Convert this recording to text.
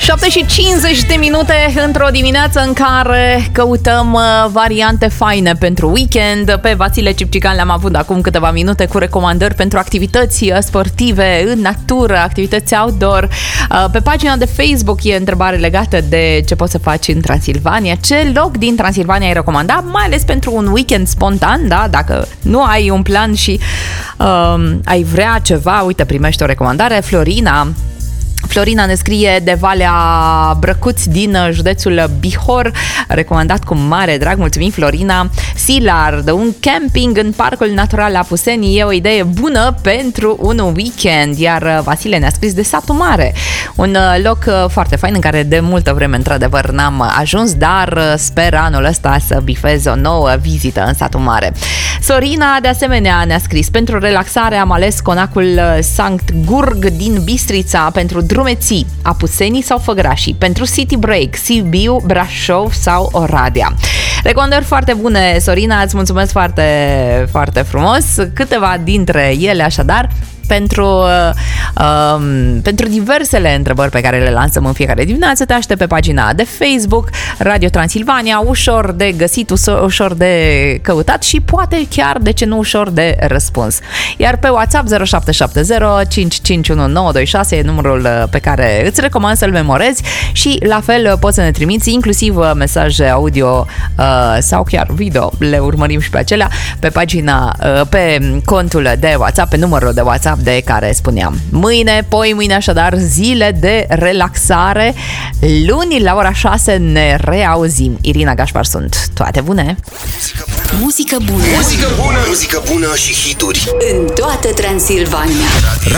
7:50 de minute într-o dimineață în care căutăm variante faine pentru weekend. Pe Vasile Cipcican le-am avut acum câteva minute cu recomandări pentru activități sportive în natură, activități outdoor. Pe pagina de Facebook e întrebare legată de ce poți să faci în Transilvania. Ce loc din Transilvania ai recomanda, mai ales pentru un weekend spontan, da? Dacă nu ai un plan și ai vrea ceva, uite, primești o recomandare. Florina ne scrie de Valea Brăcuți din județul Bihor, recomandat cu mare drag, mulțumim Florina. Silard, un camping în Parcul Natural Apuseni e o idee bună pentru un weekend, iar Vasile ne-a scris de Satul Mare, un loc foarte fain în care de multă vreme într-adevăr n-am ajuns, dar sper anul ăsta să bifez o nouă vizită în Satul Mare. Sorina de asemenea ne-a scris: pentru relaxare am ales conacul Sankt Gurg din Bistrița, pentru drumeții, Apusenii sau Făgărașii, pentru city break, Sibiu, Brașov sau Oradea. Recomandări foarte bune, Sorina, îți mulțumesc foarte, foarte frumos. Câteva dintre ele, așadar, pentru diversele întrebări pe care le lansăm în fiecare dimineață. Te aștept pe pagina de Facebook Radio Transilvania, ușor de găsit, ușor de căutat și poate chiar, de ce nu, ușor de răspuns. Iar pe WhatsApp 0770 551 e numărul pe care îți recomand să-l memorezi și la fel poți să ne trimiți inclusiv mesaje audio sau chiar video, le urmărim și pe acelea pe pagina, pe contul de WhatsApp, pe numărul de WhatsApp de care spuneam. Mâine, poimâine, așadar, zile de relaxare. Luni la ora 6 ne reauzim. Irina Gașpar sunt. Toate bune! Muzică bună! Muzică bună! Muzică bună și hituri în toată Transilvania.